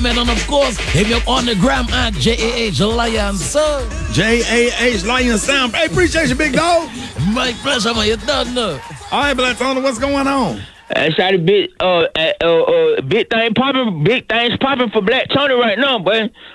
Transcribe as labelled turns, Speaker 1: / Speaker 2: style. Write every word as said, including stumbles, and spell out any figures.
Speaker 1: man. And of course, hit me up on the gram at J A H Lion Sound.
Speaker 2: J A H Lion Sound. Hey, appreciate you, big dog.
Speaker 1: My pleasure, man. You done know.
Speaker 2: All right, Black Tony, what's going on?
Speaker 3: I shot a bit, uh, uh, uh, big thing popping, big things popping for Black Tony right now, boy.